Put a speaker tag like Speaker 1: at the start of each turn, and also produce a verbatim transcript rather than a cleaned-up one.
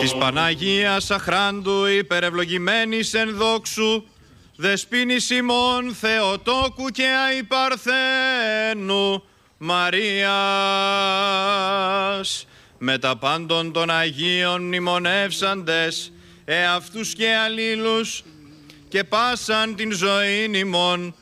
Speaker 1: Της Παναγίας Αχράντου υπερευλογημένης εν δόξου, δεσποίνης ημών Θεοτόκου και αϊπαρθένου Μαρίας, με τα πάντων των Αγίων μνημονεύσαντες εαυτούς και αλλήλους και πάσαν την ζωήν ημών